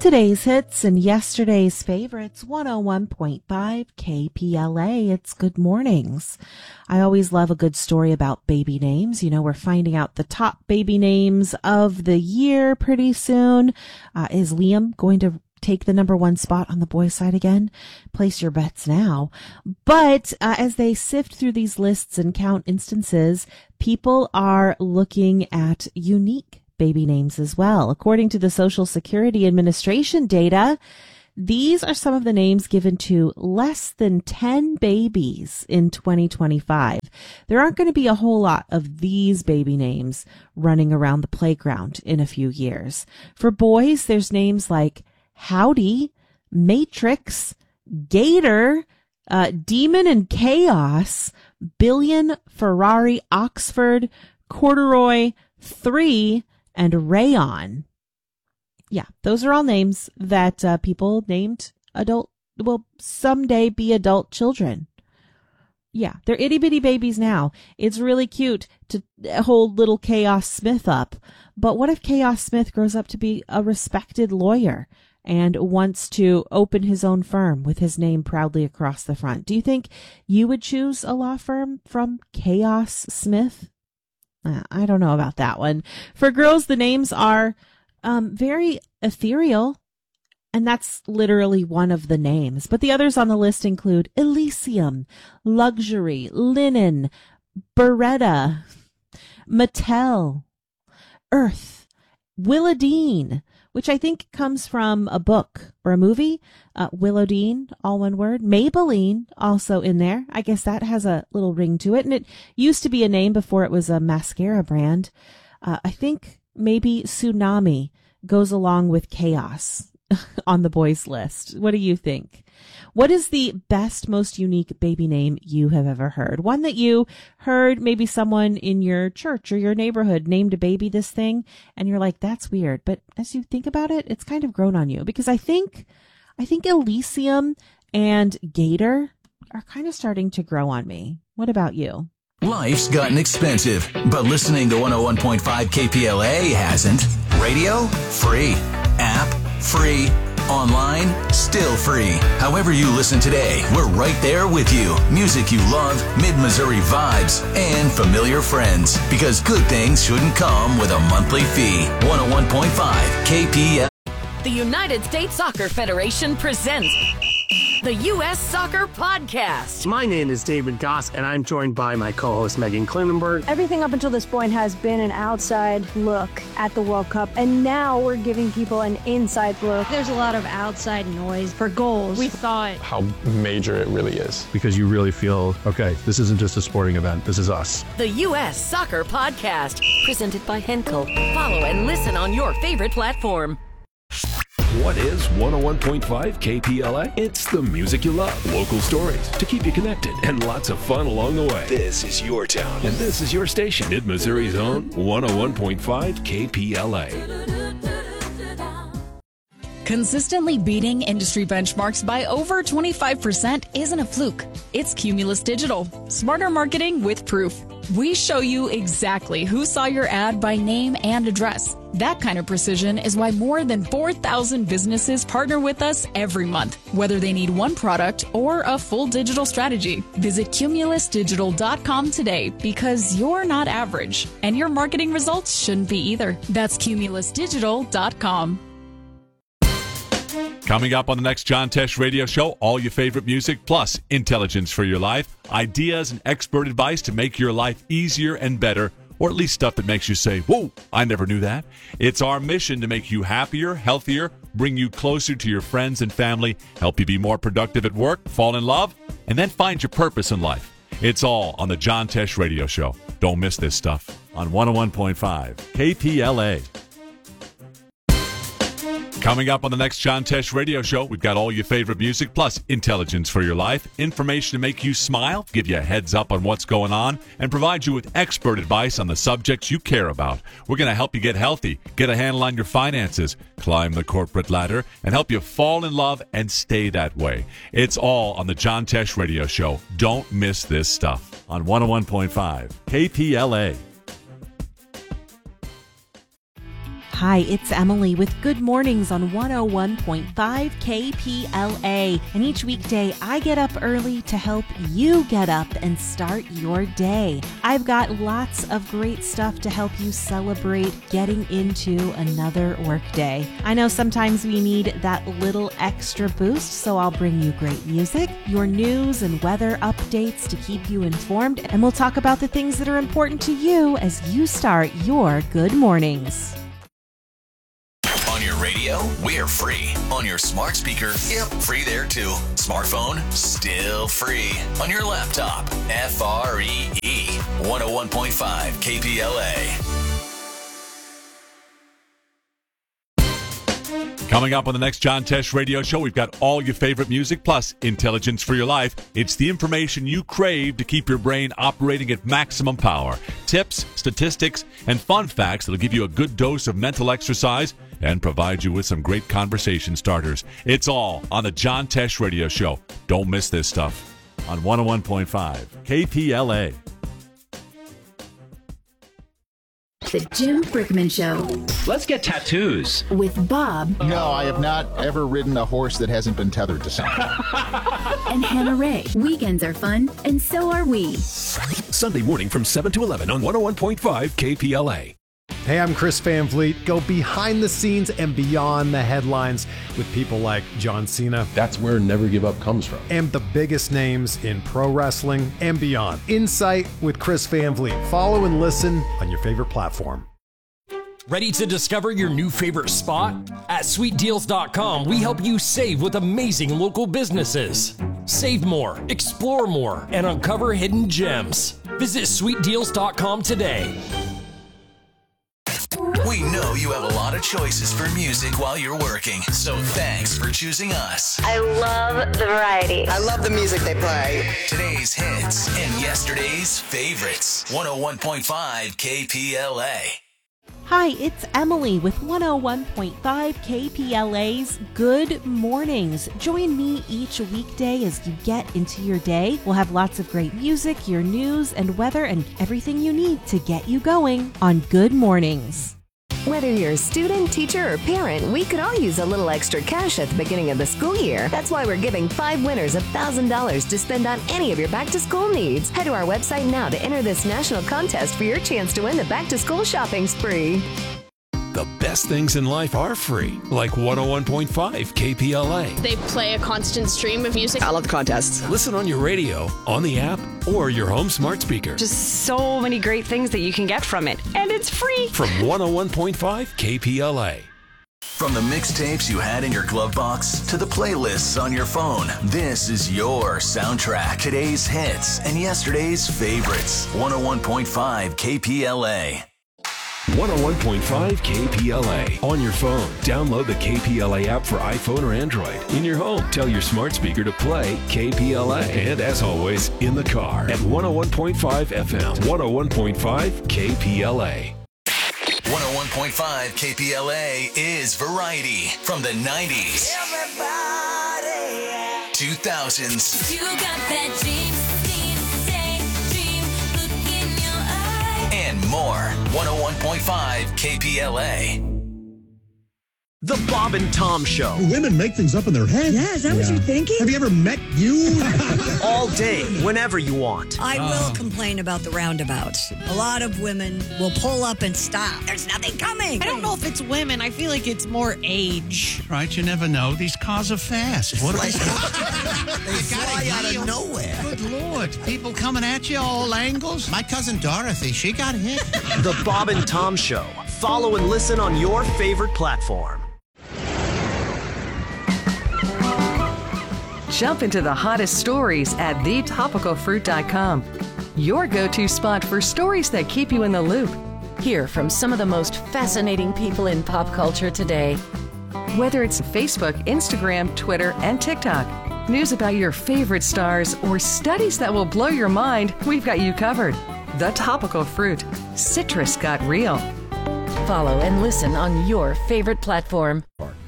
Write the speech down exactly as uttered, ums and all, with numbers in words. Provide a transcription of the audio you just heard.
Today's hits and yesterday's favorites, one oh one point five K P L A. It's Good Mornings. I always love a good story about baby names. You know, we're finding out the top baby names of the year pretty soon. Uh, is Liam going to take the number one spot on the boys' side again? Place your bets now. But uh, as they sift through these lists and count instances, people are looking at unique baby names as well. According to the Social Security Administration data, these are some of the names given to less than ten babies in twenty twenty-five. There aren't going to be a whole lot of these baby names running around the playground in a few years. For boys, there's names like Howdy, Matrix, Gator, uh, Demon and Chaos, Billion, Ferrari, Oxford, Corduroy, Three, and Rayon. Yeah, those are all names that uh, people named adult, will someday be adult children. Yeah, they're itty bitty babies now. It's really cute to hold little Chaos Smith up. But what if Chaos Smith grows up to be a respected lawyer and wants to open his own firm with his name proudly across the front? Do you think you would choose a law firm from Chaos Smith? I don't know about that one. For girls, the names are um, very ethereal, and that's literally one of the names. But the others on the list include Elysium, Luxury, Linen, Beretta, Mattel, Earth, Willowdene, which I think comes from a book or a movie. Uh, Willowdene, all one word. Maybelline, also in there. I guess that has a little ring to it. And it used to be a name before it was a mascara brand. Uh, I think maybe Tsunami goes along with Chaos on the boys list. What do you think? What is the best, most unique baby name you have ever heard? One that you heard maybe someone in your church or your neighborhood named a baby this thing, and you're like, that's weird. But as you think about it, it's kind of grown on you. Because I think, I think Elysium and Gator are kind of starting to grow on me. What about you? Life's gotten expensive, but listening to one oh one point five K P L A hasn't. Radio? Free. App? Free. Online, still free. However you listen today, we're right there with you. Music you love, mid-Missouri vibes, and familiar friends. Because good things shouldn't come with a monthly fee. one oh one point five K P L A. The United States Soccer Federation presents the U S Soccer Podcast. My name is David Goss, and I'm joined by my co-host Megan Klinenberg. Everything up until this point has been an outside look at the World Cup, and now we're giving people an inside look. There's a lot of outside noise for goals. We thought how major it really is. Because you really feel, okay, this isn't just a sporting event, this is us. The U S Soccer Podcast, presented by Henkel. Follow and listen on your favorite platform. What is one oh one point five K P L A? It's the music you love, local stories to keep you connected, and lots of fun along the way. This is your town, and this is your station. Mid-Missouri's own one oh one point five K P L A. Consistently beating industry benchmarks by over twenty-five percent isn't a fluke. It's Cumulus Digital. Smarter marketing with proof. We show you exactly who saw your ad by name and address. That kind of precision is why more than four thousand businesses partner with us every month, whether they need one product or a full digital strategy. Visit cumulus digital dot com today, because you're not average, and your marketing results shouldn't be either. That's cumulus digital dot com. Coming up on the next John Tesh Radio Show, all your favorite music plus intelligence for your life, ideas and expert advice to make your life easier and better, or at least stuff that makes you say, whoa, I never knew that. It's our mission to make you happier, healthier, bring you closer to your friends and family, help you be more productive at work, fall in love, and then find your purpose in life. It's all on the John Tesh Radio Show. Don't miss this stuff on one oh one point five K P L A. Coming up on the next John Tesh Radio Show, we've got all your favorite music plus intelligence for your life, information to make you smile, give you a heads up on what's going on, and provide you with expert advice on the subjects you care about. We're going to help you get healthy, get a handle on your finances, climb the corporate ladder, and help you fall in love and stay that way. It's all on the John Tesh Radio Show. Don't miss this stuff on one oh one point five K P L A. Hi, it's Emily with Good Mornings on one oh one point five K P L A. And each weekday, I get up early to help you get up and start your day. I've got lots of great stuff to help you celebrate getting into another workday. I know sometimes we need that little extra boost, so I'll bring you great music, your news and weather updates to keep you informed, and we'll talk about the things that are important to you as you start your good mornings. On your radio, we're free. On your smart speaker, yep, free there too. Smartphone, still free. On your laptop, F R E E. one oh one point five K P L A. Coming up on the next John Tesh Radio Show, we've got all your favorite music plus intelligence for your life. It's the information you crave to keep your brain operating at maximum power. Tips, statistics, and fun facts that'll give you a good dose of mental exercise and provide you with some great conversation starters. It's all on the John Tesh Radio Show. Don't miss this stuff on one oh one point five K P L A. The Jim Brickman Show. Let's get tattoos. With Bob. No, I have not ever ridden a horse that hasn't been tethered to something. And Hannah Ray. Weekends are fun, and so are we. Sunday morning from seven to eleven on one oh one point five K P L A. Hey, I'm Chris Van Vliet. Go behind the scenes and beyond the headlines with people like John Cena. That's where Never Give Up comes from. And the biggest names in pro wrestling and beyond. Insight with Chris Van Vliet. Follow and listen on your favorite platform. Ready to discover your new favorite spot? At sweet deals dot com, we help you save with amazing local businesses. Save more, explore more, and uncover hidden gems. Visit sweet deals dot com today. We know you have a lot of choices for music while you're working, so thanks for choosing us. I love the variety. I love the music they play. Today's hits and yesterday's favorites. one oh one point five K P L A. Hi, it's Emily with one oh one point five K P L A's Good Mornings. Join me each weekday as you get into your day. We'll have lots of great music, your news and weather, and everything you need to get you going on Good Mornings. Whether you're a student, teacher, or parent, we could all use a little extra cash at the beginning of the school year. That's why we're giving five winners one thousand dollars to spend on any of your back-to-school needs. Head to our website now to enter this national contest for your chance to win the back-to-school shopping spree. The best things in life are free, like one oh one point five K P L A. They play a constant stream of music. I love the contests. Listen on your radio, on the app, or your home smart speaker. Just so many great things that you can get from it, and it's free. From one oh one point five K P L A. From the mixtapes you had in your glove box to the playlists on your phone, this is your soundtrack. Today's hits and yesterday's favorites. one oh one point five K P L A. one oh one point five K P L A. On your phone, download the K P L A app for iPhone or Android. In your home, tell your smart speaker to play K P L A. And as always, in the car at one oh one point five F M. one oh one point five K P L A. one oh one point five K P L A is variety from the nineties, Everybody, two thousands, you got that dream, dream, dream, look in your eye, and more. one oh one point five K P L A. The Bob and Tom Show. Women make things up in their head. Yeah, is that yeah. what you're thinking? Have you ever met you? All day, whenever you want. I will uh. complain about the roundabouts. A lot of women will pull up and stop. There's nothing coming. I don't know if it's women. I feel like it's more age. Right, you never know. These cars are fast. What like, they fly out of nowhere. Good Lord. People coming at you all angles. My cousin Dorothy, she got hit. The Bob and Tom Show. Follow and listen on your favorite platform. Jump into the hottest stories at the topical fruit dot com. Your go-to spot for stories that keep you in the loop. Hear from some of the most fascinating people in pop culture today. Whether it's Facebook, Instagram, Twitter, and TikTok, news about your favorite stars, or studies that will blow your mind, we've got you covered. The Topical Fruit. Citrus got real. Follow and listen on your favorite platform.